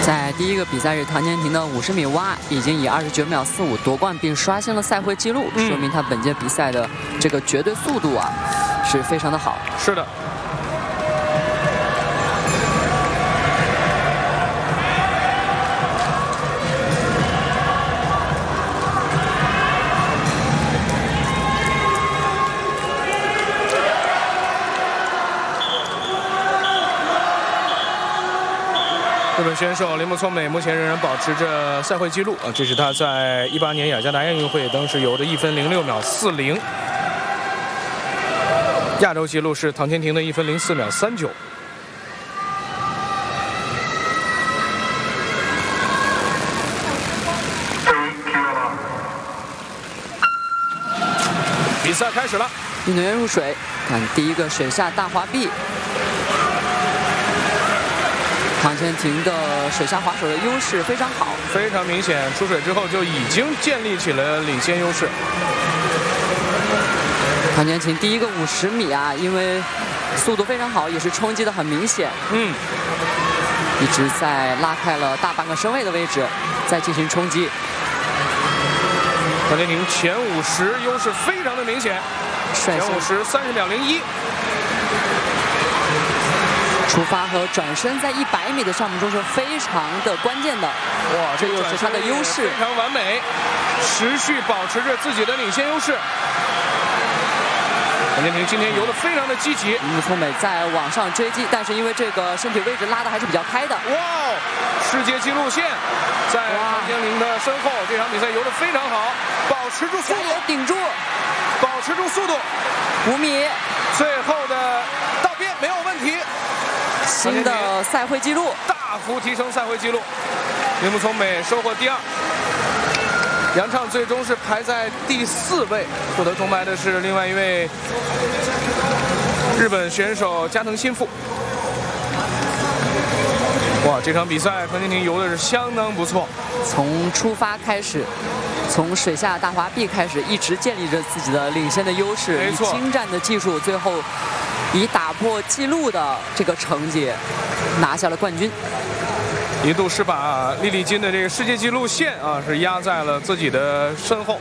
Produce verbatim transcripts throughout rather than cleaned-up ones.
在第一个比赛日，唐坚庭的五十米蛙已经以二十九秒四五夺冠，并刷新了赛会纪录， 嗯、 说明他本届比赛的这个绝对速度啊是非常的好。 是的。 日本选手铃木聪美目前仍然保持着赛会纪录啊，这是他在一八年雅加达亚运会当时游的一分零六秒四零。亚洲纪录是唐坚庭的一分零四秒三九。比赛开始了， 运动员入水，看第一个水下大滑臂。 唐坚庭的水下滑手的优势非常好， 非常明显。出水之后就已经建立起了领先优势。 唐坚庭第一个五十米啊，因为速度非常好，也是冲击的很明显。 嗯， 一直在拉开了大半个身位的位置，再进行冲击。 唐坚庭前五十优势非常的明显，前五十三十秒零一。 出发和转身在一百米的项目中是非常的关键的， 哇， 这又是他的优势， 非常完美，持续保持着自己的领先优势。唐坚庭今天游得非常的积极， 铃木聪美在往上追击，但是因为这个身体位置拉的还是比较开的。 哇，世界纪录线在唐坚庭的身后，这场比赛游得非常好，保持住速度， 顶住， 保持住速度， 五米， 最后的到边没有问题。 新的赛会纪录， 大幅提升赛会纪录。铃木聪美收获第二，杨畅最终是排在第四位。获得铜牌的是另外一位日本选手加藤新妇。哇，这场比赛唐坚庭游的是相当不错。 从出发开始，从水下大滑臂开始，一直建立着自己的领先的优势，以精湛的技术，最后。 以打破纪录的这个成绩拿下了冠军， 一度是把莉莉金的这个世界纪录线啊是压在了自己的身后。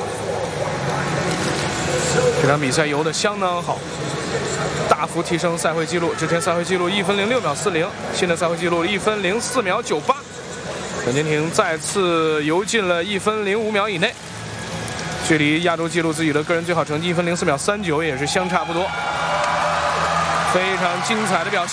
这场比赛游得相当好，大幅提升赛会纪录。之前赛会纪录一分零六秒四零，新的赛会纪录一分零四秒九八。唐坚庭再次游进了一分零五秒以内，距离亚洲纪录自己的个人最好成绩一分零四秒三九也是相差不多。 非常精彩的表现。